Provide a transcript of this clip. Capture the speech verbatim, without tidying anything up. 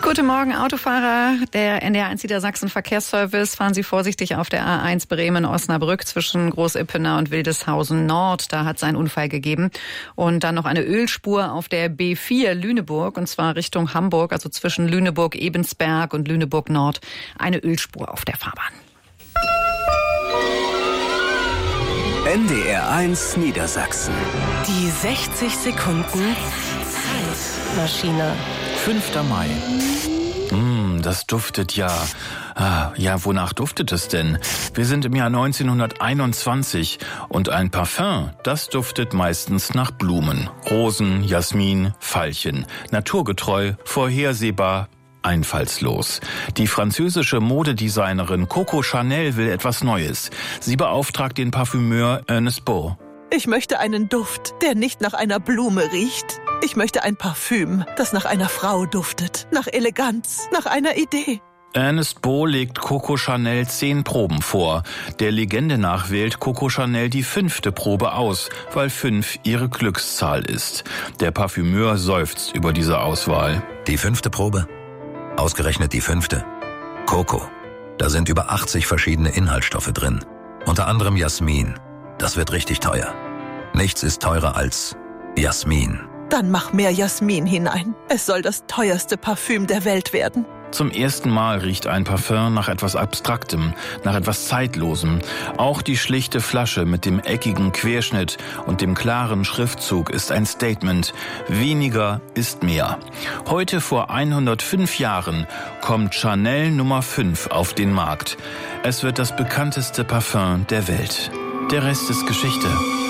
Guten Morgen, Autofahrer. Der N D R eins Niedersachsen Verkehrsservice. Fahren Sie vorsichtig auf der A eins Bremen-Osnabrück zwischen Großippenau und Wildeshausen Nord. Da hat es einen Unfall gegeben. Und dann noch eine Ölspur auf der B vier Lüneburg, und zwar Richtung Hamburg, also zwischen Lüneburg-Ebensberg und Lüneburg Nord. Eine Ölspur auf der Fahrbahn. N D R eins Niedersachsen. Die sechzig Sekunden Zeitmaschine. fünfter Mai. Mm, das duftet ja. Ah, ja, wonach duftet es denn? Wir sind im Jahr neunzehnhunderteinundzwanzig und ein Parfum, das duftet meistens nach Blumen. Rosen, Jasmin, Veilchen. Naturgetreu, vorhersehbar, einfallslos. Die französische Modedesignerin Coco Chanel will etwas Neues. Sie beauftragt den Parfümeur Ernest Beau. Ich möchte einen Duft, der nicht nach einer Blume riecht. Ich möchte ein Parfüm, das nach einer Frau duftet, nach Eleganz, nach einer Idee. Ernest Beau legt Coco Chanel zehn Proben vor. Der Legende nach wählt Coco Chanel die fünfte Probe aus, weil fünf ihre Glückszahl ist. Der Parfümeur seufzt über diese Auswahl. Die fünfte Probe? Ausgerechnet die fünfte. Coco. Da sind über achtzig verschiedene Inhaltsstoffe drin. Unter anderem Jasmin. Das wird richtig teuer. Nichts ist teurer als Jasmin. Dann mach mehr Jasmin hinein. Es soll das teuerste Parfüm der Welt werden. Zum ersten Mal riecht ein Parfum nach etwas Abstraktem, nach etwas Zeitlosem. Auch die schlichte Flasche mit dem eckigen Querschnitt und dem klaren Schriftzug ist ein Statement. Weniger ist mehr. Heute vor hundertfünf Jahren kommt Chanel Nummer fünf auf den Markt. Es wird das bekannteste Parfum der Welt. Der Rest ist Geschichte.